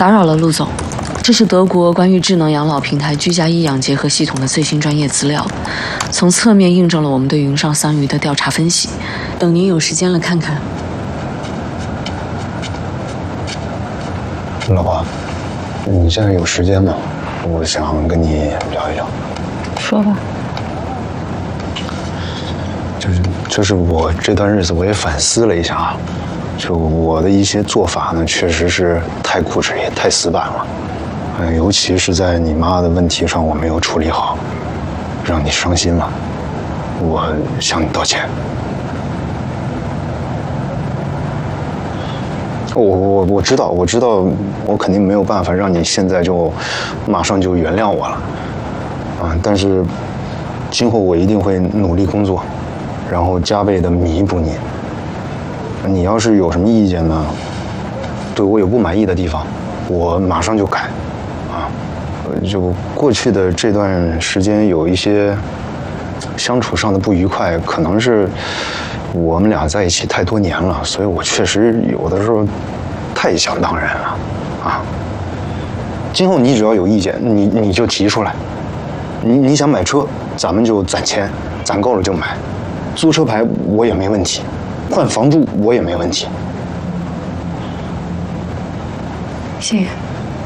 打扰了，陆总。这是德国关于智能养老平台居家医养结合系统的最新专业资料，从侧面印证了我们对云上桑榆的调查分析。等您有时间了看看。 老婆，你现在有时间吗？我想跟你聊一聊。 说吧。就是我这段日子我也反思了一下啊，就我的一些做法呢，确实是太固执也太死板了。尤其是在你妈的问题上，我没有处理好，让你伤心了，我向你道歉。我知道，我肯定没有办法让你现在就马上就原谅我了，但是今后我一定会努力工作，然后加倍的弥补你。你要是有什么意见呢，对我有不满意的地方，我马上就改。就过去的这段时间有一些相处上的不愉快，可能是我们俩在一起太多年了，所以我确实有的时候太想当然了啊。今后你只要有意见，你就提出来。你想买车，咱们就攒钱，攒够了就买。租车牌我也没问题，换房住我也没问题。 谢谢。